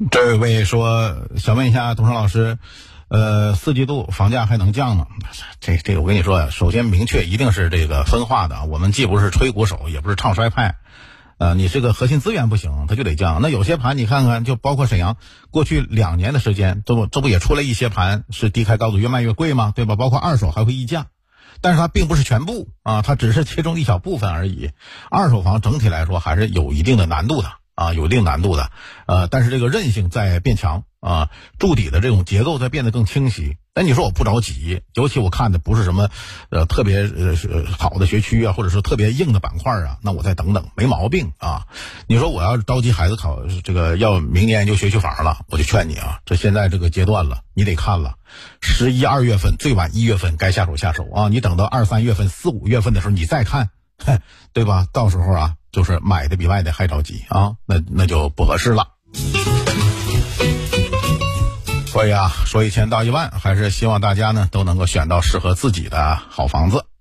这位说，想问一下董事老师，四季度房价还能降吗？这个我跟你说呀，首先明确一定是这个分化的，我们既不是吹鼓手，也不是唱衰派。你这个核心资源不行，它就得降。那有些盘你看看，就包括沈阳，过去2年的时间，这不也出了一些盘是低开高走，越卖越贵吗？对吧？包括二手还会溢价，但是它并不是全部啊，它只是其中一小部分而已。二手房整体来说还是有一定的难度的啊，有一定难度的。但是这个韧性在变强啊，筑底的这种结构在变得更清晰。但你说我不着急，尤其我看的不是什么特别好的学区啊，或者是特别硬的板块啊，那我再等等没毛病啊。你说我要是着急孩子考这个要明年就学区房了，我就劝你啊，这现在这个阶段了，你得看了，11、2月份最晚1月份该下手啊，你等到2、3月份、4、5月份的时候你再看，对吧？到时候啊，就是买的比卖的还着急啊，那就不合适了。所以啊，说1000到1万，还是希望大家呢都能够选到适合自己的好房子。